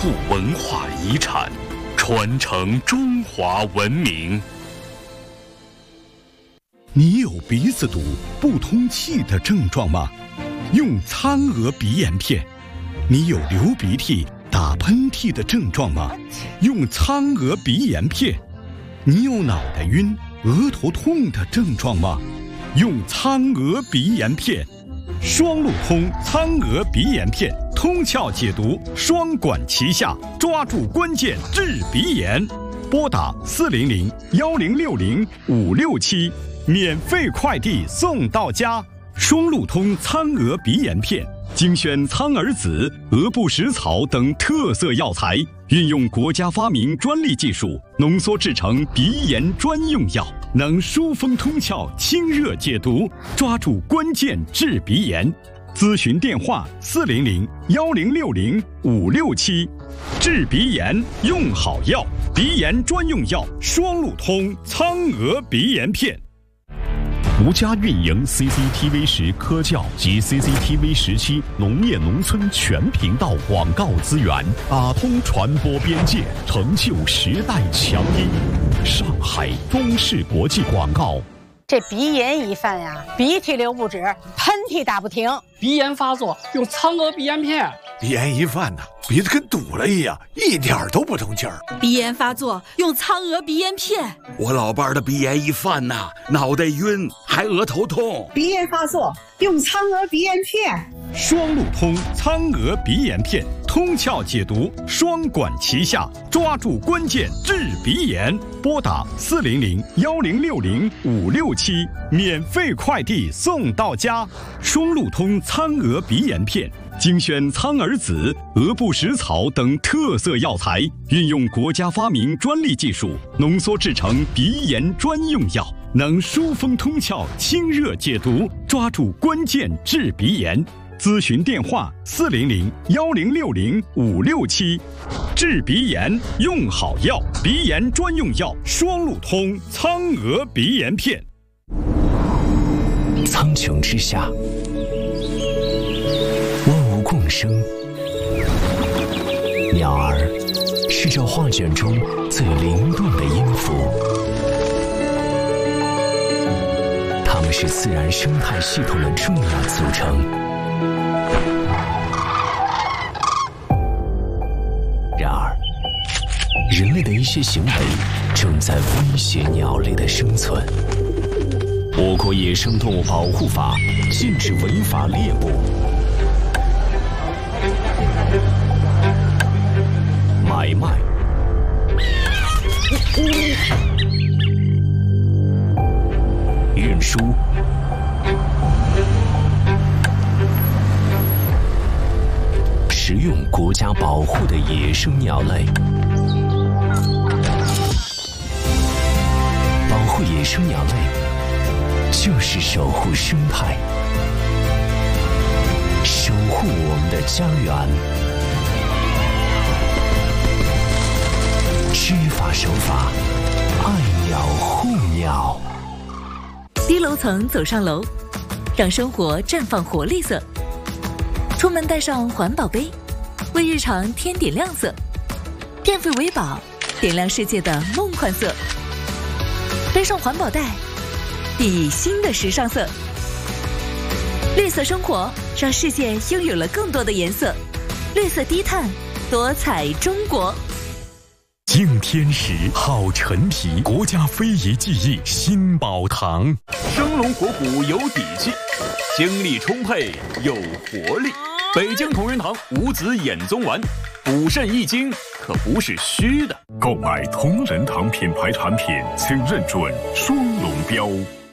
护文化遗产，传承中华文明。 你有鼻子堵、不通气的症状吗？用苍娥鼻炎片。你有流鼻涕、打喷嚏的症状吗？用苍娥鼻炎片。你有脑袋晕、额头痛的症状吗？用苍娥鼻炎片。双路通苍娥鼻炎片，通窍解毒，双管齐下，抓住关键治鼻炎。拨打400-1060-567，免费快递送到家。双路通苍娥鼻炎片，精选苍耳子、鹅不食草等特色药材，运用国家发明专利技术，浓缩制成鼻炎专用药，能疏风通窍、清热解毒，抓住关键治鼻炎。咨询电话400-1060-567。治鼻炎用好药，鼻炎专用药双路通苍娥鼻炎片。 独家运营 CCTV 10科教及 CCTV 17农业农村全频道广告资源，打通传播边界，成就时代强音。上海中视国际广告。 这鼻炎一犯呀，鼻涕流不止，喷嚏打不停。 鼻炎发作用苍娥鼻炎片。 鼻炎一犯鼻子跟堵了一样，一点都不通气儿。 鼻炎发作用苍娥鼻炎片。 我老伴儿的鼻炎一犯脑袋晕，还额头痛。 鼻炎发作用苍娥鼻炎片。 双路通苍娥鼻炎片，通窍解毒，双管齐下，抓住关键治鼻炎。拨打400-1060-567，免费快递送到家。双路通苍娥鼻炎片，精选苍耳子、鹅不食草等特色药材，运用国家发明专利技术，浓缩制成鼻炎专用药，能疏风通窍、清热解毒，抓住关键治鼻炎。咨询电话400-1060-567。治鼻炎用好药，鼻炎专用药双路通苍娥鼻炎片。 苍穹之下，万物共生。鸟儿是这画卷中最灵动的音符，它们是自然生态系统的重要组成。然而，人类的一些行为正在威胁鸟类的生存。我国野生动物保护法禁止违法猎捕、买卖、运输、食用国家保护的野生鸟类。保护野生鸟类，就是守护生态，守护我们的家园。知法守法，爱鸟护鸟。 低楼层走上楼，让生活绽放活力色。出门带上环保杯，为日常添点亮色。电费为宝，点亮世界的梦幻色。背上环保袋，熠熠新的时尚色。绿色生活，让世界拥有了更多的颜色。绿色低碳，多彩中国。 敬天时，好陈皮，国家非遗技艺新宝堂， 生龙活虎有底气，精力充沛有活力。北京同仁堂五子衍宗丸，补肾益精可不是虚的。 购买同仁堂品牌产品，请认准双龙标。